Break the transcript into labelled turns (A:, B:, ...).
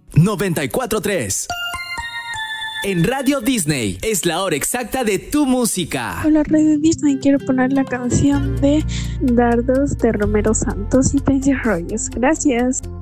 A: 94.3. En Radio Disney es la hora exacta de tu música.
B: Hola Radio Disney, quiero poner la canción de Dardos de Romero Santos y Princess Royce. Gracias.